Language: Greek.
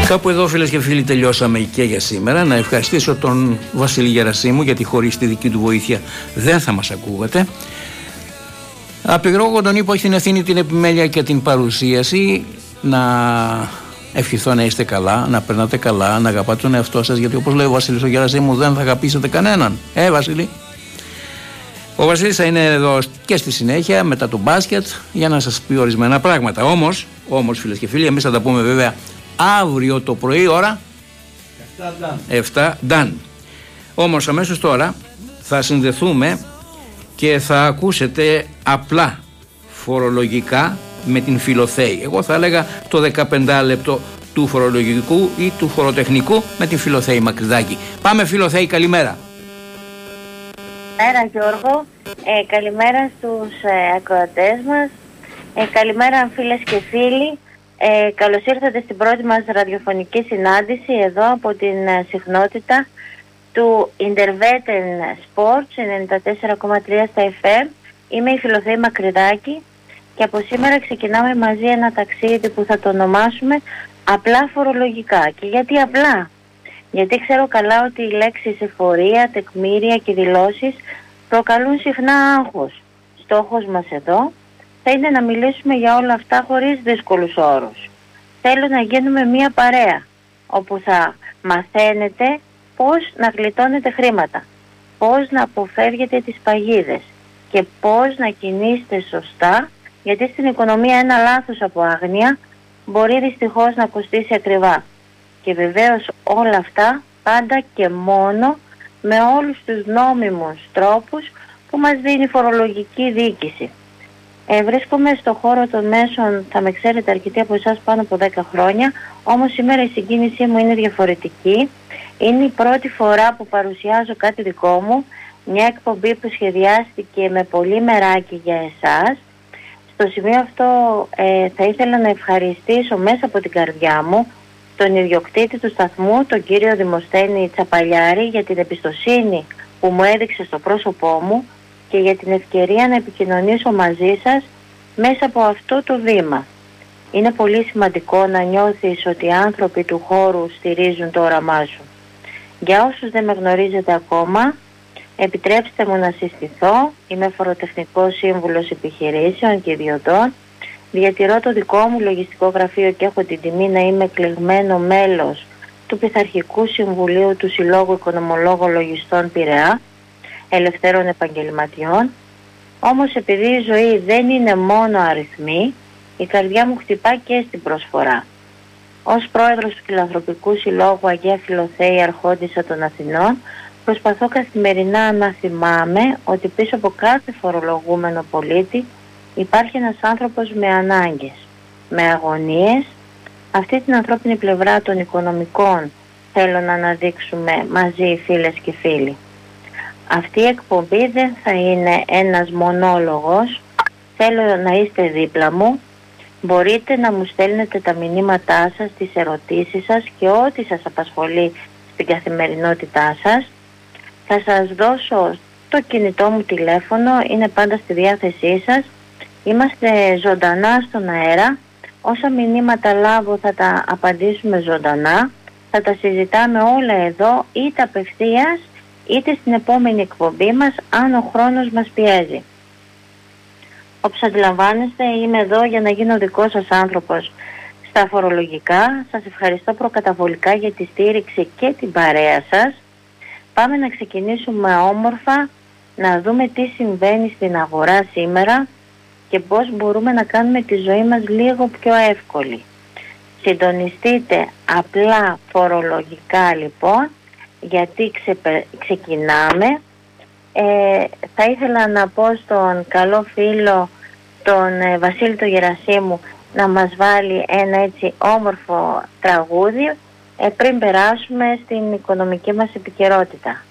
Κάπου εδώ, φίλες και φίλοι, τελειώσαμε και για σήμερα. Να ευχαριστήσω τον Βασίλη Γερασίμου, γιατί χωρίς τη δική του βοήθεια δεν θα μας ακούγατε. Από εγώ τον είπα, έχει την ευθύνη, την επιμέλεια και την παρουσίαση. Να ευχηθώ να είστε καλά, να περνάτε καλά, να αγαπάτε τον εαυτό σας, γιατί όπως λέει ο Βασίλης ο Γερασίμου, δεν θα αγαπήσετε κανέναν. Βασίλη. Ο Βασίλης θα είναι εδώ και στη συνέχεια μετά το μπάσκετ για να σας πει ορισμένα πράγματα. Όμως φίλες και φίλοι, εμείς θα τα πούμε βέβαια αύριο το πρωί, ώρα 7 Νταν. Όμως αμέσως τώρα θα συνδεθούμε και θα ακούσετε απλά φορολογικά με την Φιλοθέη. Εγώ θα έλεγα το 15 λεπτό του φορολογικού ή του φοροτεχνικού με την Φιλοθέη Μακρυδάκη. Πάμε Φιλοθέη, καλημέρα. Καλημέρα Γιώργο, καλημέρα στους ακροατές μας, καλημέρα φίλες και φίλοι. Καλώς ήρθατε στην πρώτη μας ραδιοφωνική συνάντηση εδώ από την συχνότητα του Interveten Sports 94,3 στα FM. Είμαι η Φιλοθέη Μακρυδάκη και από σήμερα ξεκινάμε μαζί ένα ταξίδι που θα το ονομάσουμε απλά φορολογικά. Και γιατί απλά? Γιατί ξέρω καλά ότι οι λέξεις εφορία, τεκμήρια και δηλώσεις προκαλούν συχνά άγχος. Στόχος μας εδώ θα είναι να μιλήσουμε για όλα αυτά χωρίς δύσκολους όρους. Θέλω να γίνουμε μια παρέα όπου θα μαθαίνετε πώς να γλιτώνετε χρήματα, πώς να αποφεύγετε τις παγίδες και πώς να κινείστε σωστά, γιατί στην οικονομία ένα λάθος από άγνοια μπορεί δυστυχώς να κοστίσει ακριβά. Και βεβαίως όλα αυτά πάντα και μόνο με όλους τους νόμιμους τρόπους που μας δίνει η φορολογική διοίκηση. Βρίσκομαι στο χώρο των μέσων, θα με ξέρετε αρκετοί από εσάς πάνω από 10 χρόνια, όμως σήμερα η συγκίνησή μου είναι διαφορετική. Είναι η πρώτη φορά που παρουσιάζω κάτι δικό μου, μια εκπομπή που σχεδιάστηκε με πολύ μεράκι για εσάς. Στο σημείο αυτό θα ήθελα να ευχαριστήσω μέσα από την καρδιά μου τον ιδιοκτήτη του σταθμού, τον κύριο Δημοσθένη Τσαπαλιάρη, για την εμπιστοσύνη που μου έδειξε στο πρόσωπό μου και για την ευκαιρία να επικοινωνήσω μαζί σας μέσα από αυτό το βήμα. Είναι πολύ σημαντικό να νιώθεις ότι οι άνθρωποι του χώρου στηρίζουν το όραμά σου. Για όσους δεν με γνωρίζετε ακόμα, επιτρέψτε μου να συστηθώ. Είμαι φοροτεχνικός σύμβουλος επιχειρήσεων και ιδιωτών. Διατηρώ το δικό μου λογιστικό γραφείο και έχω την τιμή να είμαι εκλεγμένο μέλος του Πειθαρχικού Συμβουλίου του Συλλόγου Οικονομολόγων Λογιστών Πειραιά, ελευθέρων επαγγελματιών. Όμως επειδή η ζωή δεν είναι μόνο αριθμοί, η καρδιά μου χτυπά και στην προσφορά. Ως πρόεδρος του Φιλανθρωπικού Συλλόγου Αγία Φιλοθέη Αρχόντισσα των Αθηνών, προσπαθώ καθημερινά να θυμάμαι ότι πίσω από κάθε φορολογούμενο πολίτη υπάρχει ένας άνθρωπος με ανάγκες, με αγωνίες. Αυτή την ανθρώπινη πλευρά των οικονομικών θέλω να αναδείξουμε μαζί, φίλες και φίλοι. Αυτή η εκπομπή δεν θα είναι ένας μονόλογος. Θέλω να είστε δίπλα μου. Μπορείτε να μου στέλνετε τα μηνύματά σας, τις ερωτήσεις σας και ό,τι σας απασχολεί στην καθημερινότητά σας. Θα σας δώσω το κινητό μου τηλέφωνο, είναι πάντα στη διάθεσή σας. Είμαστε ζωντανά στον αέρα. Όσα μηνύματα λάβω θα τα απαντήσουμε ζωντανά. Θα τα συζητάμε όλα εδώ, είτε απευθείας είτε στην επόμενη εκπομπή μας, αν ο χρόνος μας πιέζει. Όπως αντιλαμβάνεστε, είμαι εδώ για να γίνω δικός σας άνθρωπος στα φορολογικά. Σας ευχαριστώ προκαταβολικά για τη στήριξη και την παρέα σας. Πάμε να ξεκινήσουμε όμορφα, να δούμε τι συμβαίνει στην αγορά σήμερα και πώς μπορούμε να κάνουμε τη ζωή μας λίγο πιο εύκολη. Συντονιστείτε απλά φορολογικά λοιπόν, γιατί ξεκινάμε. Θα ήθελα να πω στον καλό φίλο τον Βασίλη το Γερασίμου να μας βάλει ένα έτσι όμορφο τραγούδι πριν περάσουμε στην οικονομική μας επικαιρότητα.